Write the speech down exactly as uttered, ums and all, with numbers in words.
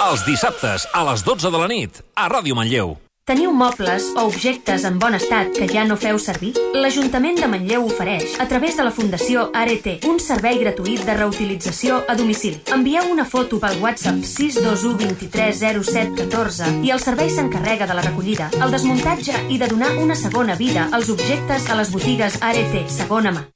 Els dissabtes, a les dotze de la nit, a Ràdio Manlleu. Teniu mobles o objectes en bon estat que ja no feu servir? L'Ajuntament de Manlleu ofereix, a través de la Fundació Arete, un servei gratuït de reutilització a domicili. Envieu una foto pel WhatsApp sis dos u dos tres zero set un quatre i el servei s'encarrega de la recollida, el desmuntatge i de donar una segona vida als objectes a les botigues Arete segona mà.